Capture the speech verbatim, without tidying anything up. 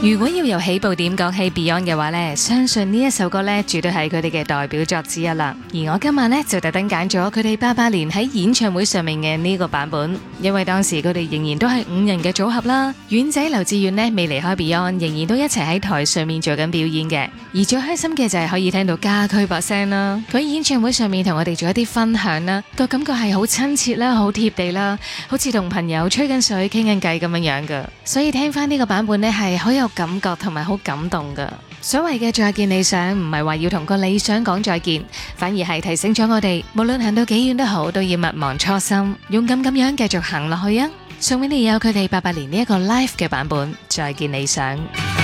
如果要由起步點講起 Beyond 嘅話呢，相信呢一首歌呢，絕對係佢哋嘅代表作之一啦。而我今晚呢，就特登揀咗佢哋八八年喺演唱會上面嘅呢個版本，因為當時佢哋仍然都係五人嘅組合啦。遠仔劉志遠呢，未離開 Beyond，仍然都一齊喺台上面做緊表演嘅。而最開心嘅就係可以聽到家駒把聲啦，佢喺演唱會上面同我哋做一啲分享啦，個感覺係好親切啦，好貼地啦，好似同朋友吹緊水傾緊偈咁樣樣噶。所以聽翻呢個版本呢，係好有感覺同埋好感動噶。所謂嘅再見理想，唔係話要同個理想講再見，反而係提醒咗我哋，無論行到幾遠都好，都要勿忘初心，勇敢咁樣繼續行落去啊！送俾你有佢哋八八年呢一個 live 嘅版本《再見理想》。